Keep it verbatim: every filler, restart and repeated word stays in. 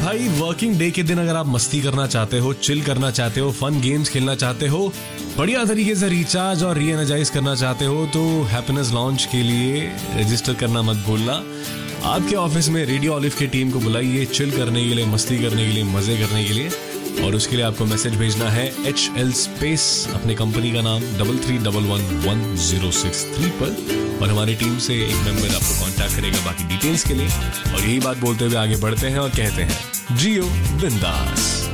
भाई working day के दिन अगर आप मस्ती करना चाहते हो, चिल करना चाहते हो, फन गेम्स खेलना चाहते हो, बढ़िया तरीके से रिचार्ज और री एनर्जाइज करना चाहते हो, तो हैप्पीनेस लॉन्च के लिए रजिस्टर करना मत भूलना। आपके ऑफिस में रेडियो ऑलिव की टीम को बुलाइए चिल करने के लिए, मस्ती करने के लिए, मजे करने के लिए। और उसके लिए आपको मैसेज भेजना है एच एल स्पेस अपने कंपनी का नाम double three double one one zero six three पर, और हमारी टीम से एक मेंबर आपको कांटेक्ट करेगा बाकी डिटेल्स के लिए। और यही बात बोलते हुए आगे बढ़ते हैं और कहते हैं जियो बिंदास।